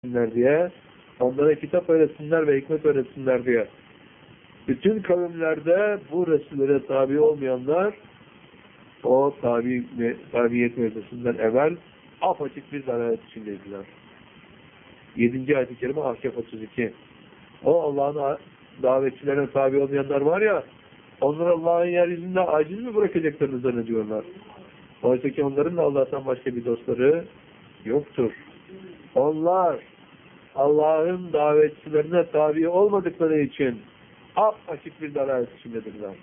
diye, onlara kitap öğretsinler ve hikmet öğretsinler diye. Bütün kavimlerde bu Resullere tabi olmayanlar o tabiyet mevzusundan evvel apaçık bir dalalet içindeydiler. 7. ayet-i kerime Ahkaf 32. O Allah'ın davetçilerine tabi olmayanlar var ya, onlar Allah'ın yeryüzünde aciz mi bırakacaklarını zannediyorlar. Oysa ki onların da Allah'tan başka bir dostları yoktur. Onlar Allah'ın davetçilerine tabi olmadıkları için açık bir dalalet içindedirler.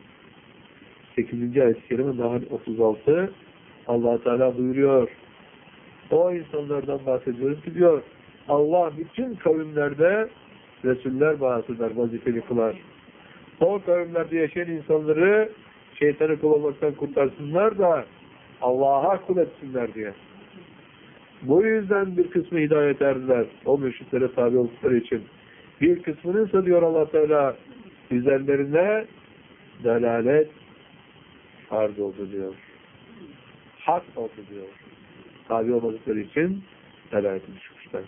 8. ayet-i kerime Nahl 36 Allah Teala buyuruyor. O insanlardan bahsediyoruz ki diyor, Allah bütün kavimlerde Resuller bahseder, vazifeli kılar. O kavimlerde yaşayan insanları şeytanı kovalamaktan kurtarsınlar da Allah'a kul etsinler diye. Bu yüzden bir kısmı hidayet erdiler. O mürşitlere tabi oldukları için. Bir kısmının ise diyor Allah Teala üzerlerine delalet farz oldu diyor. Hak oldu diyor. Tabi olmadıkları için delalete düşmüşler.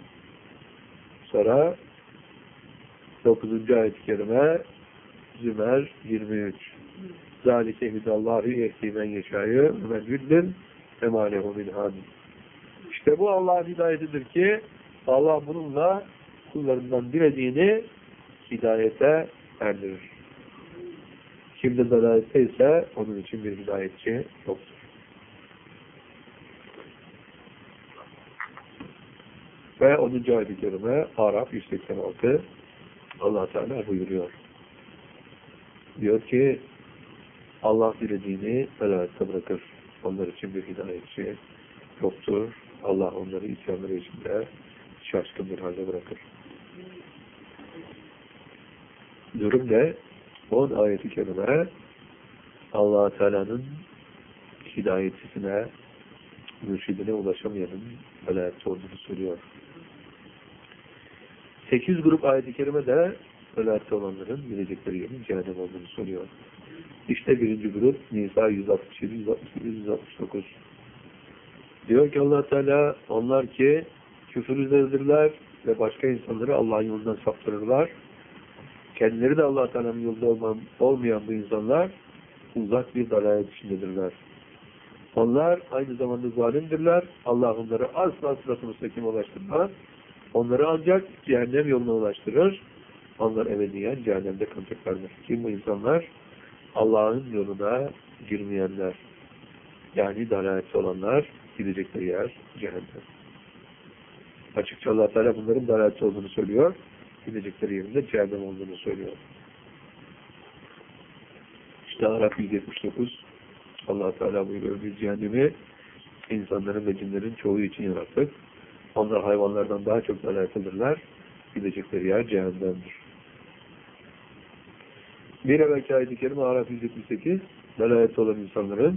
Sonra 9. ayet-i kerime Zümer 23. Zalike hidallahi yehdimen yeşâyı men yüddin emâlehu min hâdim. İşte bu Allah'ın hidayetidir ki Allah bununla kullarından dilediğini hidayete erdirir. Kimde dalalette ise onun için bir hidayetçi yoktur. Ve 10. ayet-i kerime Araf 186 Allah Teala buyuruyor. Diyor ki Allah dilediğini dalalette bırakır. Onlar için bir hidayetçi yoktur. Allah onları isyanları içinde şaşkın bir halde bırakır. Durum ne? 10 ayet-i kerime Allah Teala'nın hidayetisine, mürşidine ulaşamayanın dalalette olduğunu söylüyor. 8 grup ayet-i kerime de dalalette olanların gidecekleri yerin cehennem olduğunu söylüyor. İşte birinci grup Nisa 167, 168, 169. Diyor ki Allah Teala onlar ki küfür üzerindedirler ve başka insanları Allah'ın yolundan saptırırlar. Kendileri de Allah Teala'nın yolunda olmayan bu insanlar uzak bir dalalet içindedirler. Onlar aynı zamanda zalimdirler. Allah onları asla sırat-ı müstakim ulaştırmaz. Onları ancak cehennem yoluna ulaştırır. Onlar ebediyen cehennemde kalacaklardır. Kim bu insanlar? Allah'ın yoluna girmeyenler. Yani dalalette olanlar, gidecekleri yer cehennem. Açıkça Allah Teala bunların dalalette olduğunu söylüyor. Gidecekleri yerinde cehennem olduğunu söylüyor. İşte Araf 179 Allah Teala buyuruyor. Biz cehennemi insanların ve cinlerin çoğu için yarattık. Onlar hayvanlardan daha çok dalalettedirler. Gidecekleri yer cehennemdir. Bir evvelki ayet-i kerime Araf 178 dalalette olan insanların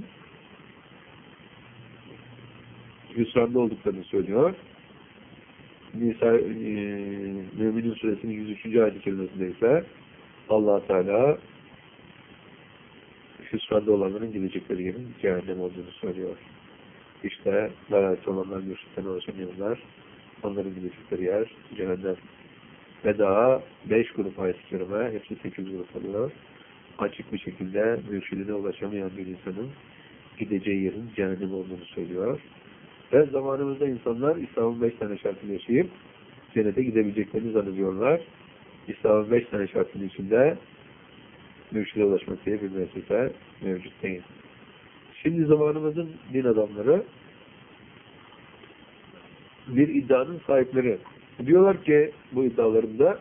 hüsranda olduklarını söylüyor. Nisa Mü'minin suresinin 103. ayet-i kerimesinde ise Allah Teala hüsranda olanların gidecekleri yerin cehennem olduğunu söylüyor. İşte dalalette olanlar mürşitten ulaşamayanlar, onların gidecekleri yer cehennem. Ve daha 5 grup ayet-i kerime, hepsi 8 grup oluyor. Açık bir şekilde mürşidine ulaşamayan bir insanın gideceği yerin cehennem olduğunu söylüyor. Ve zamanımızda insanlar İslam'ın 5 tane şartını yaşayıp cennete gidebileceklerini zannediyorlar. İslam'ın 5 tane şartının içinde mürşide ulaşmak diye bir meselesi mevcut değil. Şimdi zamanımızın din adamları bir iddianın sahipleri. Diyorlar ki bu iddialarında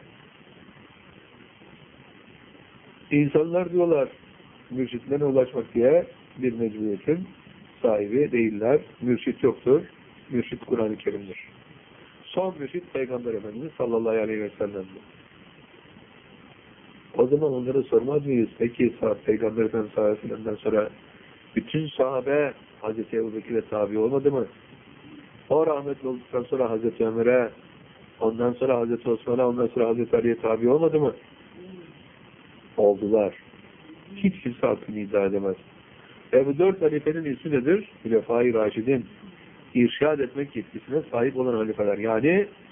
insanlar diyorlar mürşitlerine ulaşmak diye bir mecburiyetin sahibi değiller. Mürşit yoktur. Mürşit Kur'an-ı Kerim'dir. Son mürşit Peygamber Efendimiz sallallahu aleyhi ve sellem'dir. O zaman onlara sormaz mıyız? Peki Peygamber Efendimiz sallallahu aleyhi ve sellem'den sonra bütün sahabe Hazreti Ebubekir'e tabi olmadı mı? O rahmetli olduktan sonra Hazreti Ömer'e, ondan sonra Hazreti Osman'a, ondan sonra Hazreti Ali'ye tabi olmadı mı? Oldular. Hiç kimse hakkını iddia edemez. Ve bu 4 halifenin ismi nedir? Hülefai Raşidin. irşad etmek yetkisine sahip olan halifeler. Yani